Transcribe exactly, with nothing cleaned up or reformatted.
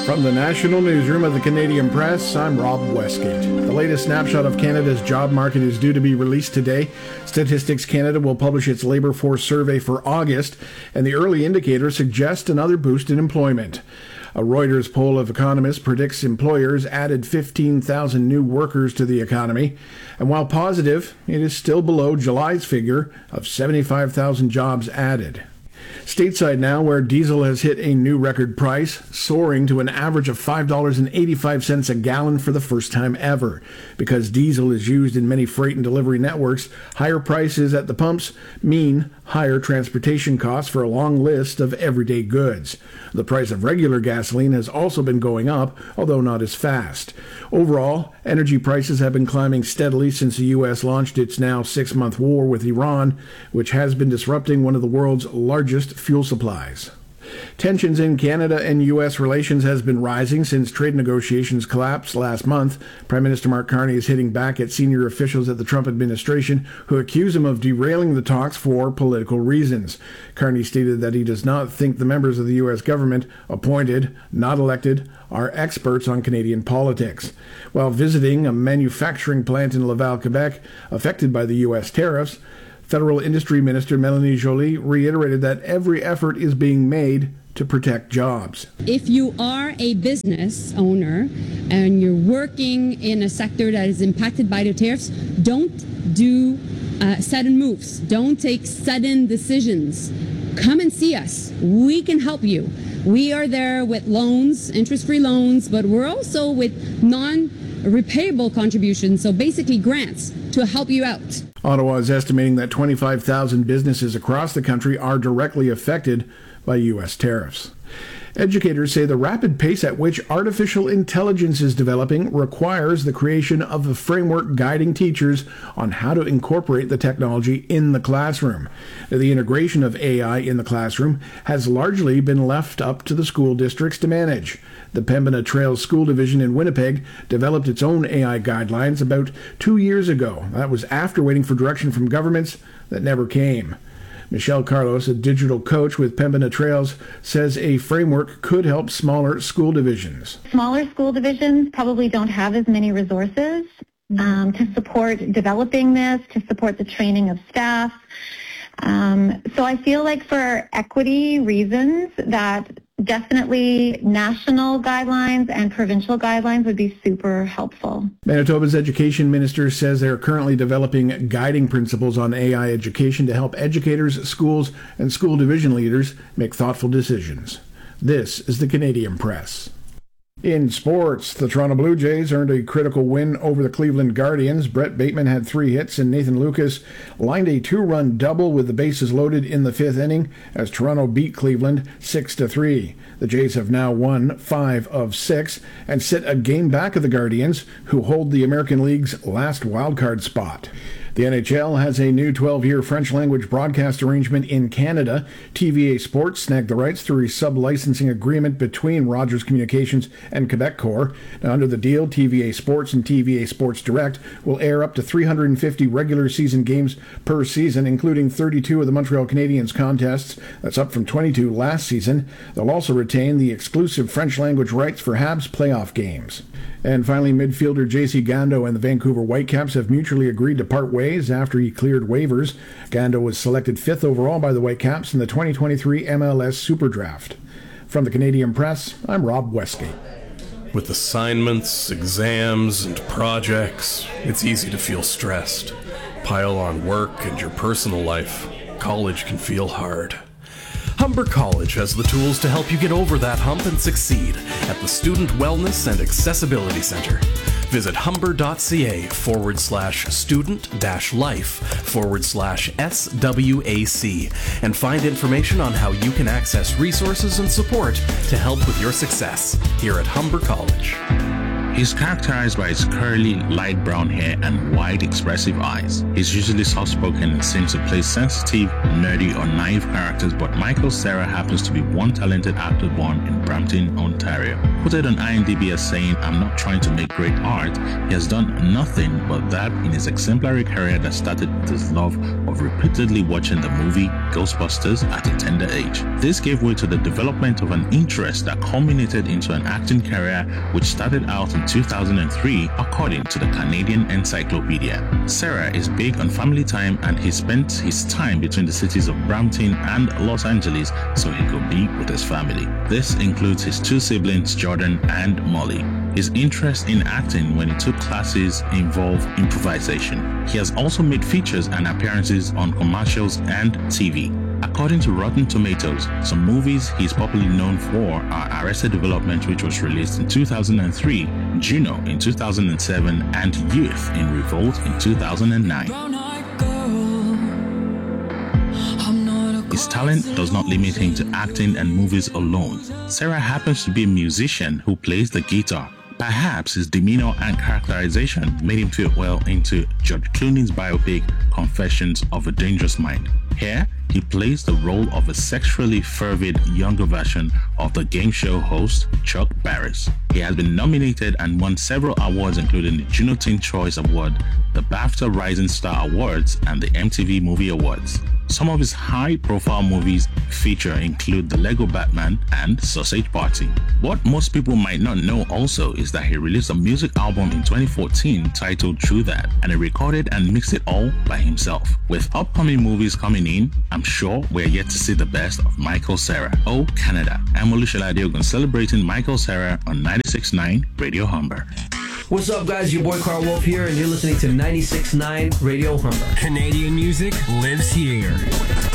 From the National Newsroom of the Canadian Press, I'm Rob Westgate. The latest snapshot of Canada's job market is due to be released today. Statistics Canada will publish its labour force survey for August, and the early indicators suggest another boost in employment. A Reuters poll of economists predicts employers added fifteen thousand new workers to the economy. And while positive, it is still below July's figure of seventy-five thousand jobs added. Stateside now, where diesel has hit a new record price, soaring to an average of five dollars and eighty-five cents a gallon for the first time ever. Because diesel is used in many freight and delivery networks, higher prices at the pumps mean higher transportation costs for a long list of everyday goods. The price of regular gasoline has also been going up, although not as fast. Overall, energy prices have been climbing steadily since the U S launched its now six-month war with Iran, which has been disrupting one of the world's largest fuel supplies. Tensions in Canada and U S relations has been rising since trade negotiations collapsed last month. Prime Minister Mark Carney is hitting back at senior officials at the Trump administration who accuse him of derailing the talks for political reasons. Carney stated that he does not think the members of the U S government, appointed, not elected, are experts on Canadian politics. While visiting a manufacturing plant in Laval, Quebec, affected by the U S tariffs, Federal Industry Minister Melanie Joly reiterated that every effort is being made to protect jobs. If you are a business owner and you're working in a sector that is impacted by the tariffs, don't do uh, sudden moves. Don't take sudden decisions. Come and see us. We can help you. We are there with loans, interest-free loans, but we're also with non-repayable contributions, so basically grants to help you out. Ottawa is estimating that twenty-five thousand businesses across the country are directly affected by U S tariffs. Educators say the rapid pace at which artificial intelligence is developing requires the creation of a framework guiding teachers on how to incorporate the technology in the classroom. The integration of A I in the classroom has largely been left up to the school districts to manage. The Pembina Trails School Division in Winnipeg developed its own A I guidelines about two years ago. That was after waiting for direction from governments that never came. Michelle Carlos, a digital coach with Pembina Trails, says a framework could help smaller school divisions. Smaller school divisions probably don't have as many resources um, to support developing this, to support the training of staff. Um, so I feel like for equity reasons that definitely national guidelines and provincial guidelines would be super helpful. Manitoba's education minister says they're currently developing guiding principles on A I education to help educators, schools, and school division leaders make thoughtful decisions. This is the Canadian Press. In sports, the Toronto Blue Jays earned a critical win over the Cleveland Guardians. Brett Bateman had three hits and Nathan Lucas lined a two-run double with the bases loaded in the fifth inning as Toronto beat Cleveland six to three. The Jays have now won five of six and sit a game back of the Guardians, who hold the American League's last wildcard spot. The N H L has a new twelve-year French-language broadcast arrangement in Canada. T V A Sports snagged the rights through a sub-licensing agreement between Rogers Communications and Quebecor. Now, under the deal, T V A Sports and T V A Sports Direct will air up to three hundred fifty regular season games per season, including thirty-two of the Montreal Canadiens contests. That's up from twenty-two last season. They'll also retain the exclusive French-language rights for Habs playoff games. And finally, midfielder J C Gando and the Vancouver Whitecaps have mutually agreed to part ways after he cleared waivers. Gando was selected fifth overall by the Whitecaps in the twenty twenty-three M L S Super Draft. From the Canadian Press, I'm Rob Westgate. With assignments, exams, and projects, it's easy to feel stressed. Pile on work and your personal life. College can feel hard. Humber College has the tools to help you get over that hump and succeed at the Student Wellness and Accessibility Center. Visit humber.ca forward slash student dash life forward slash SWAC and find information on how you can access resources and support to help with your success here at Humber College. He's characterized by his curly, light brown hair and wide, expressive eyes. He's usually soft-spoken and seems to play sensitive, nerdy, or naive characters, but Michael Cera happens to be one talented actor born in Brampton, Ontario. Quoted on IMDb as saying, "I'm not trying to make great art," he has done nothing but that in his exemplary career that started with his love of repeatedly watching the movie Ghostbusters at a tender age. This gave way to the development of an interest that culminated into an acting career which started out in two thousand three, according to the Canadian Encyclopedia. Serra is big on family time, and he spent his time between the cities of Brampton and Los Angeles so he could be with his family. This includes his two siblings, Jordan and Molly. His interest in acting when he took classes involved improvisation. He has also made features and appearances on commercials and T V. According to Rotten Tomatoes, some movies he is popularly known for are Arrested Development, which was released in two thousand three, Juno in two thousand seven, and Youth in Revolt in two thousand nine. His talent does not limit him to acting and movies alone. Serra happens to be a musician who plays the guitar. Perhaps his demeanor and characterization made him fit well into George Clooney's biopic Confessions of a Dangerous Mind. Here, he plays the role of a sexually fervid younger version of the game show host Chuck Barris. He has been nominated and won several awards, including the Juno Teen Choice Award, the BAFTA Rising Star Awards, and the M T V Movie Awards. Some of his high-profile movies feature include The Lego Batman and Sausage Party. What most people might not know also is that he released a music album in twenty fourteen titled True That, and he recorded and mixed it all by himself. With upcoming movies coming in, I'm sure we're yet to see the best of Michael Serra. Oh, Canada. I'm Olusola Adeogun celebrating Michael Serra on ninety-six point nine Radio Humber. What's up, guys? Your boy Carl Wolf here, and you're listening to ninety-six point nine Radio Humber. Canadian music lives here.